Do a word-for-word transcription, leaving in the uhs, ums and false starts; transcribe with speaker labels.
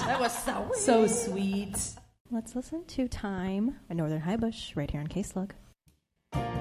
Speaker 1: That was so
Speaker 2: So sweet.
Speaker 3: Let's listen to Time by Northern Highbush right here on K-Slug.